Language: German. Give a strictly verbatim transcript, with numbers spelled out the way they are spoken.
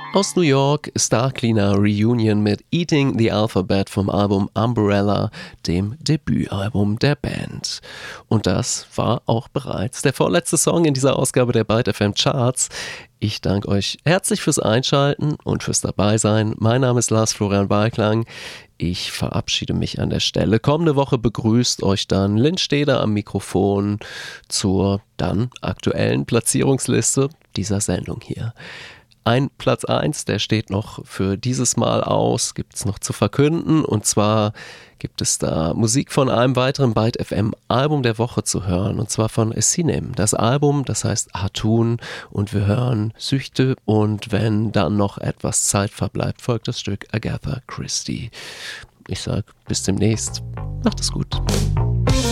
Aus New York, Star Cleaner Reunion mit Eating the Alphabet vom Album Umbrella, dem Debütalbum der Band. Und das war auch bereits der vorletzte Song in dieser Ausgabe der Byte F M Charts. Ich danke euch herzlich fürs Einschalten und fürs Dabeisein. Mein Name ist Lars Florian Balklang. Ich verabschiede mich an der Stelle. Kommende Woche begrüßt euch dann Lynn Steder am Mikrofon zur dann aktuellen Platzierungsliste dieser Sendung hier. Ein Platz eins, der steht noch für dieses Mal aus, gibt es noch zu verkünden. Und zwar gibt es da Musik von einem weiteren Byte F M Album der Woche zu hören. Und zwar von Sinem. Das Album, das heißt Hatun. Und wir hören Süchte. Und wenn dann noch etwas Zeit verbleibt, folgt das Stück Agatha Christie. Ich sag bis demnächst. Macht es gut.